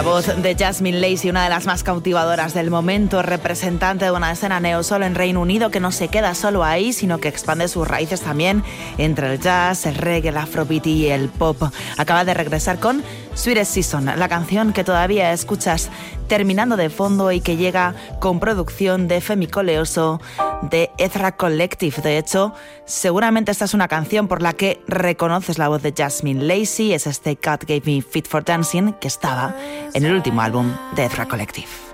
La voz de Jasmine Lacey, una de las más cautivadoras del momento, representante de una escena neo-soul en Reino Unido que no se queda solo ahí, sino que expande sus raíces también entre el jazz, el reggae, el afrobeat y el pop. Acaba de regresar con Sweetest Season, la canción que todavía escuchas terminando de fondo y que llega con producción de Femi Koleoso de Ezra Collective. De hecho, seguramente esta es una canción por la que reconoces la voz de Jasmine Lacey. Es este God Gave Me Fit for Dancing que estaba en el último álbum de Ezra Collective.